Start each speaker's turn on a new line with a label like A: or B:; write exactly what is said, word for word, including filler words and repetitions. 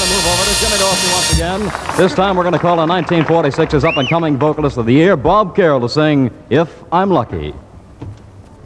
A: to move over to Jimmy Dorsey once again. This time we're going to call on nineteen forty-six's up-and-coming vocalist of the year, Bob Carroll, to sing If I'm Lucky.